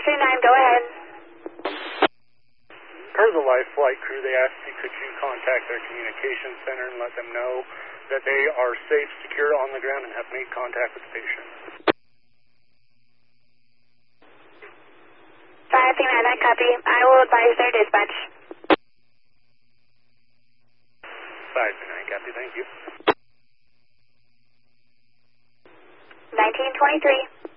539, go ahead. Per the life flight crew, they asked you, could you contact their communications center and let them know that they are safe, secure on the ground, and have made contact with the patient. 539, I copy. I will advise their dispatch. 539, copy, thank you. 1923.